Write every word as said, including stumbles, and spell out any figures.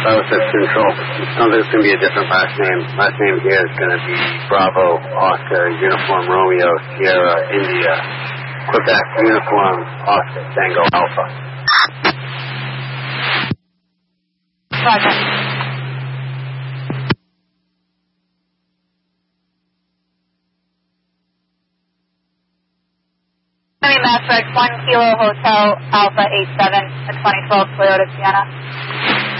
Southwest Central. Sounds like it's going to be a different last name. Last name here is going to be Bravo, Oscar, Uniform Romeo, Sierra, India, Quebec, Uniform, Oscar, Tango, Alpha. Roger. Mass Reg one Kilo Hotel Alpha eight seven, a twenty twelve Toyota Sienna.